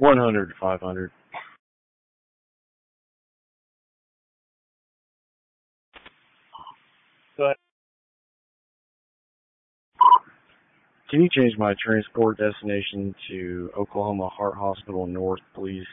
100 to 500. But can you change my transport destination to Oklahoma Heart Hospital North, please?